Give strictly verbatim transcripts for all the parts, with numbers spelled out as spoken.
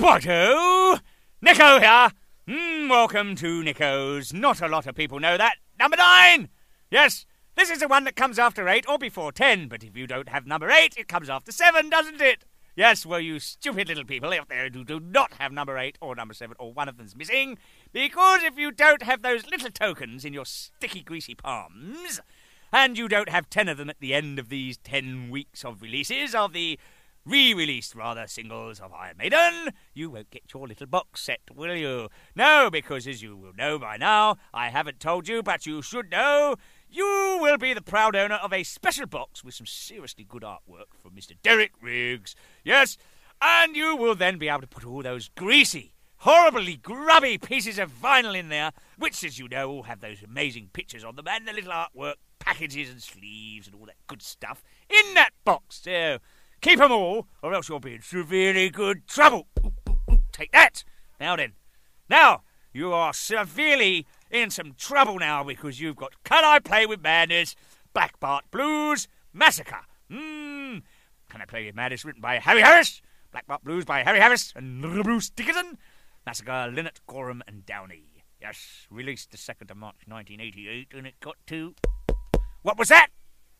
Righto! Nico here. Mm, welcome to Nico's. Not a lot of people know that. Number nine! Yes, this is the one that comes after eight or before ten, but if you don't have number eight, it comes after seven, doesn't it? Yes, well, you stupid little people out there who do not have number eight or number seven, or one of them's missing, because if you don't have those little tokens in your sticky, greasy palms, and you don't have ten of them at the end of these ten weeks of releases of the re-released, rather, singles of Iron Maiden, you won't get your little box set, will you? No, because as you will know by now, I haven't told you, but you should know, you will be the proud owner of a special box with some seriously good artwork from Mister Derek Riggs. Yes, and you will then be able to put all those greasy, horribly grubby pieces of vinyl in there, which, as you know, all have those amazing pictures on them and the little artwork, packages and sleeves and all that good stuff in that box. So keep 'em all, or else you'll be in severely good trouble. Ooh, ooh, ooh, take that. Now then. Now, you are severely in some trouble now because you've got Can I Play With Madness, Black Bart Blues, Massacre. Mmm. Can I Play With Madness, written by Harry Harris, Black Bart Blues by Harry Harris and Bruce Dickinson, Massacre, Lynott Gorham and Downey. Yes, released the second of March nineteen eighty-eight, and it got to... What was that?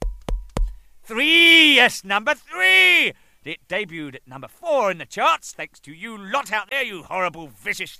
Three, yes, number three. It debuted at number four in the charts, thanks to you lot out there, you horrible, vicious,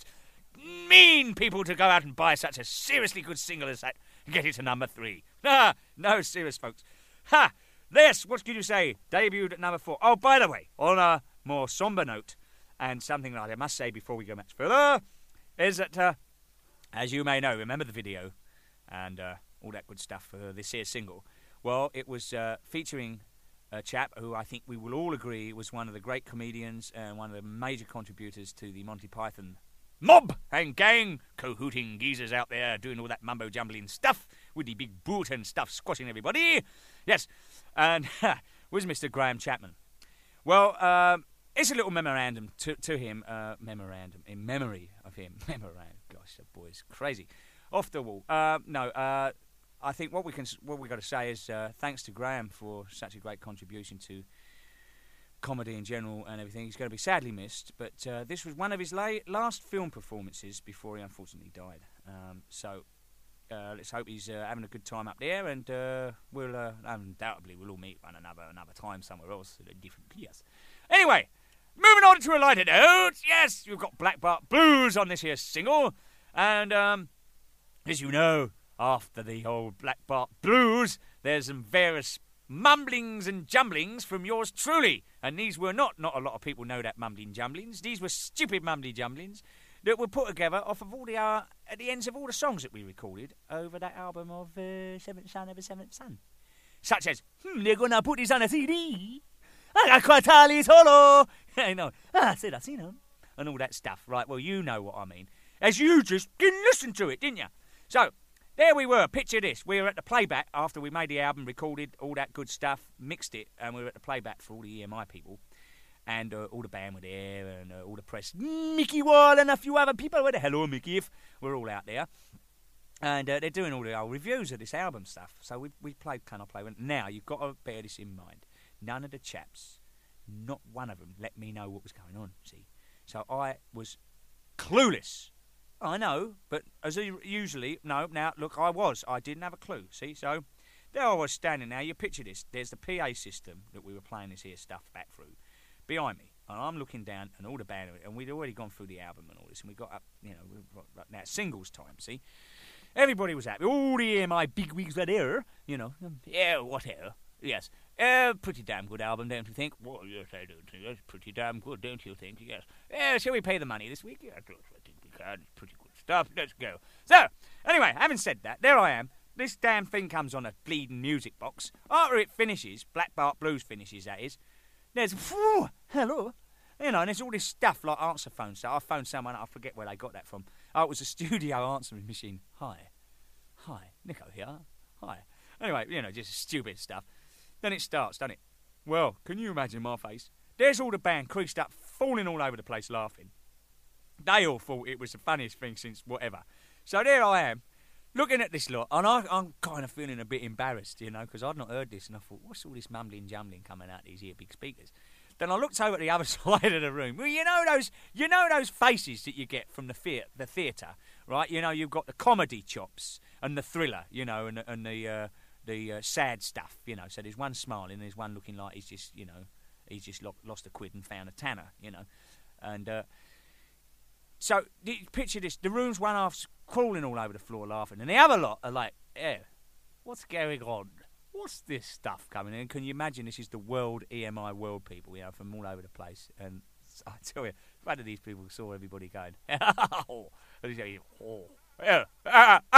mean people to go out and buy such a seriously good single as that and get it to number three. Ah, no, serious, folks. Ha! This, what can you say, debuted at number four. Oh, by the way, on a more sombre note, and something that I must say before we go much further, is that, uh, as you may know, remember the video, and uh, all that good stuff for this here single. Well, it was uh, featuring a chap who I think we will all agree was one of the great comedians and one of the major contributors to the Monty Python mob and gang, co-hooting geezers out there doing all that mumbo-jumbling stuff with the big boot and stuff squashing everybody. Yes, and was Mister Graham Chapman. Well, um, it's a little memorandum to, to him, uh, memorandum, in memory of him. Memorandum, gosh, that boy's crazy. Off the wall. Uh, no, uh... I think what we can, what we got to say is uh, thanks to Graham for such a great contribution to comedy in general and everything. He's going to be sadly missed, but uh, this was one of his la- last film performances before he unfortunately died. Um, so uh, let's hope he's uh, having a good time up there, and uh, we'll uh, undoubtedly we'll all meet one another another time somewhere else at a different place. Anyway, moving on to a lighter note. Yes, you've got Black Bart Blues on this here single, and um, as you know, after the old Black Bart Blues, there's some various mumblings and jumblings from yours truly. And these were not, not a lot of people know that mumbling jumblings. These were stupid mumbly jumblings that were put together off of all the, uh, at the ends of all the songs that we recorded over that album of uh, Seventh Son of a Seventh Son. Such as, hmm, they're gonna put this on a C D. I got quite Charlie Solo. You know, ah, said I seen him. And all that stuff. Right, well, you know what I mean. As you just didn't listen to it, didn't you? So, there we were, picture this, we were at the playback after we made the album, recorded all that good stuff, mixed it, and we were at the playback for all the E M I people, and uh, all the band were there, and uh, all the press, Mickey Wall and a few other people, were there, hello Mickey, if we're all out there, and uh, they're doing all the old reviews of this album stuff, so we we played Can I Play With. Now, you've got to bear this in mind, none of the chaps, not one of them, let me know what was going on, see, so I was clueless. I know, but as usually, no, now, look, I was. I didn't have a clue, see? So, there I was standing now. You picture this. There's the P A system that we were playing this here stuff back through behind me. And I'm looking down, and all the band, and we'd already gone through the album and all this, and we got up, you know, right now, singles time, see? Everybody was happy. All the E M I bigwigs were there, you know. Yeah, whatever. Yes. Uh, pretty damn good album, don't you think? Well, yes, I do. It's pretty damn good, don't you think? Yes. Uh, shall we pay the money this week? Yeah, I think we can. It's pretty good stuff. Let's go. So, anyway, having said that, there I am. This damn thing comes on a bleeding music box. After it finishes, Black Bart Blues finishes, that is, there's, whew, hello, you know, and there's all this stuff like answer phone stuff. I phoned someone, I forget where they got that from. Oh, it was a studio answering machine. Hi. Hi. Nico here. Hi. Anyway, you know, just stupid stuff. Then it starts, doesn't it? Well, can you imagine my face? There's all the band creased up, falling all over the place laughing. They all thought it was the funniest thing since whatever. So there I am, looking at this lot, and I, I'm kind of feeling a bit embarrassed, you know, because I'd not heard this, and I thought, what's all this mumbling jumbling coming out these here big speakers? Then I looked over at the other side of the room. Well, you know those, you know those faces that you get from the theatre, the theatre, right? You know, you've got the comedy chops and the thriller, you know, and and the uh, the uh, sad stuff, you know. So there's one smiling, there's one looking like he's just, you know, he's just lo- lost a quid and found a tanner, you know, and. Uh, So, picture this, the room's one half's crawling all over the floor laughing, and the other lot are like, yeah, what's going on? What's this stuff coming in? Can you imagine this is the world, E M I world people, you know, from all over the place? And I tell you, one of these people saw everybody going, oh, and he's going, oh, yeah, ah, ah,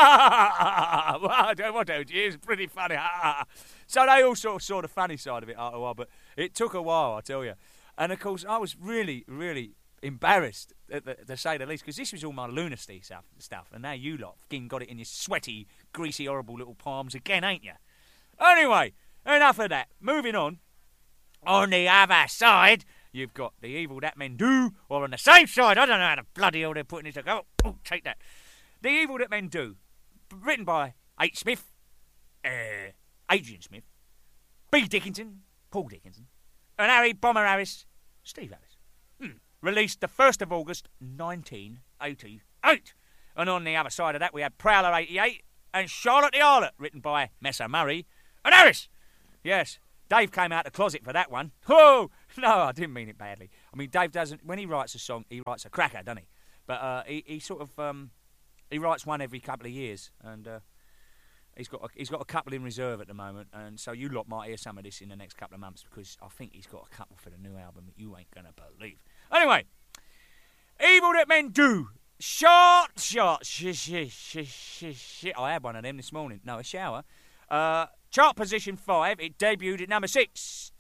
ah, ah, ah, what do you? It's pretty funny. Ah. So they all sort of saw the funny side of it after a while, but it took a while, I tell you. And of course, I was really, really embarrassed, to say the least, because this was all my lunacy stuff, stuff, and now you lot fucking got it in your sweaty, greasy, horrible little palms again, ain't you? Anyway, enough of that. Moving on. On the other side, you've got The Evil That Men Do, or on the same side, I don't know how the bloody hell they're putting this. Oh, oh, take that. The Evil That Men Do, written by H. Smith, uh, Adrian Smith, B. Dickinson, Paul Dickinson, and Harry Bomber Harris, Steve Harris. Hmm. Released the first of August, nineteen eighty-eight. And on the other side of that, we had Prowler eighty-eight and Charlotte the Harlot, written by Messer Murray and Harris. Yes, Dave came out the closet for that one. Oh, no, I didn't mean it badly. I mean, Dave doesn't, when he writes a song, he writes a cracker, doesn't he? But uh, he, he sort of, um, he writes one every couple of years, and uh, he's got a, he's got a couple in reserve at the moment, and so you lot might hear some of this in the next couple of months, because I think he's got a couple for the new album that you ain't going to believe. Anyway, Evil That Men Do. Short, short, sh- sh- sh- sh- sh- I had one of them this morning. No, a shower. Uh, chart position five. It debuted at number six.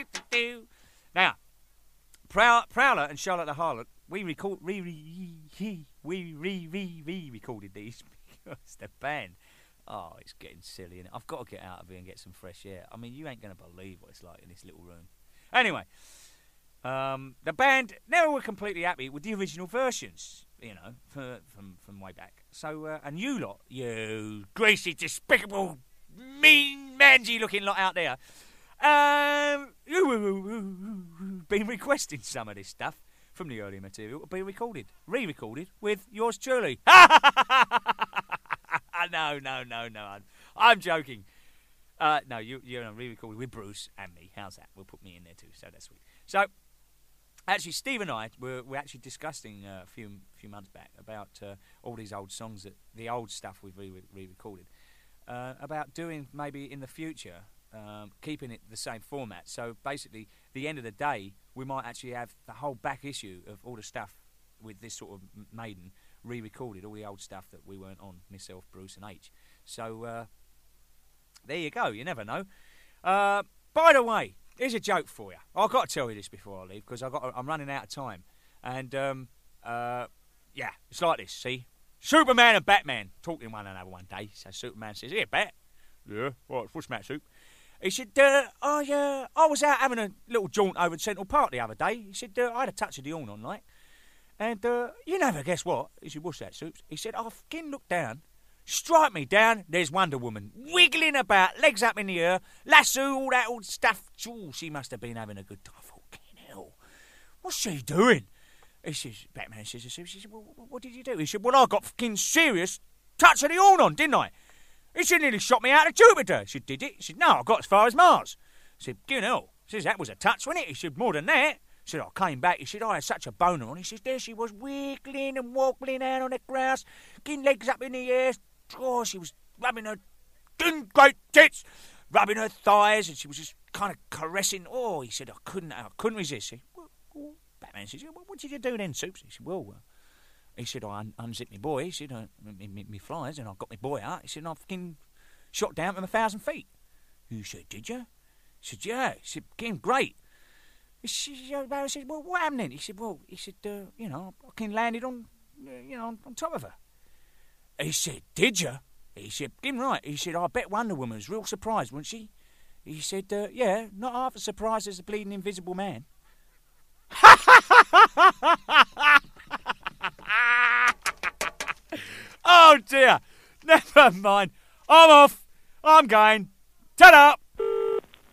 Now, Prow- Prowler and Charlotte the Harlot, we record, re, re, re, we re, re, re recorded these because the band. Oh, it's getting silly, innit? I've got to get out of here and get some fresh air. I mean, you ain't going to believe what it's like in this little room. Anyway. Um, the band never were completely happy with the original versions, you know, for, from from way back. So, uh, and you lot, you greasy, despicable, mean, mangy-looking lot out there, um, you've been requesting some of this stuff from the earlier material to be recorded, re-recorded with yours truly. no, no, no, no, I'm, I'm joking. Uh, no, you, you're you know, re-recorded with Bruce and me. How's that? We'll put me in there too, so that's sweet. So, actually, Steve and I were, were actually discussing uh, a few few months back about uh, all these old songs, that the old stuff we've re- re-recorded, uh, about doing maybe in the future, um, keeping it the same format. So basically, the end of the day, we might actually have the whole back issue of all the stuff with this sort of Maiden re-recorded, all the old stuff that we weren't on, myself, Bruce and H. So uh, there you go, you never know. Uh, by the way, here's a joke for you. I've got to tell you this before I leave, because I've got to, I'm running out of time. And, um, uh, yeah, it's like this, see? Superman and Batman talking one another one day. So Superman says, "Here, Bat." "Yeah, what, what's the matter, Soup?" He said, uh, I, uh, I was out having a little jaunt over at Central Park the other day. He said, uh, I had a touch of the horn on, like. And, uh, you never guess what? He said, "What's that, Soups?" He said, I fucking looked down. Strike me down, there's Wonder Woman, wiggling about, legs up in the air, lasso, all that old stuff. Oh, she must have been having a good time. Fucking hell. What's she doing? He says, Batman says, he says, well, what did you do? He said, well, I got fucking serious touch of the horn on, didn't I? He said, nearly shot me out of Jupiter. He said, did it? He said, no, I got as far as Mars. He said, you know, he says, that was a touch, wasn't it? He said, more than that. He said, I came back. He said, I had such a boner on. He says, there she was, wiggling and wobbling out on the grass, getting legs up in the air. Oh, she was rubbing her great tits, rubbing her thighs, and she was just kind of caressing. Oh, he said, I couldn't, I couldn't resist. He said, well, well, Batman says, well, what did you do then, Soups? He said, well, uh, he said, I un- unzipped my boy. He said, uh, me, me, me flies, and I got my boy out. He said, and I fucking shot down from a thousand feet. He said, did you? He said, yeah. He said, getting great. He said, Barry said, well, what happened then? He said, well, he said, uh, you know, I fucking landed on, uh, you know, on, on top of her. He said, did you? He said, him right. He said, I bet Wonder Woman was real surprised, wasn't she? He said, uh, yeah, not half as surprised as the bleeding invisible man. Oh, dear. Never mind. I'm off. I'm going. Ta-da!